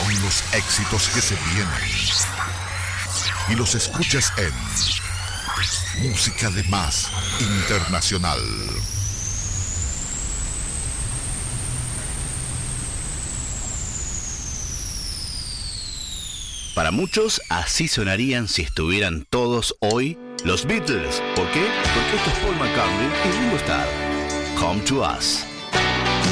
Son los éxitos que se vienen. Y los escuchas en Música de Más Internacional. Para muchos, así sonarían si estuvieran todos hoy los Beatles. ¿Por qué? Porque esto es Paul McCartney y Ringo Starr. Come to Us.